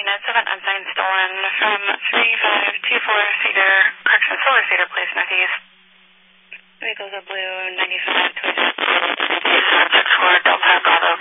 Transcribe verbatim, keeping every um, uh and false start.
unit seven unsigned stolen from three five two four Cedar, correction, Solar Cedar Place, Northeast. Vehicles are blue, ninety-five, Toyota. Subject for Delta Bravo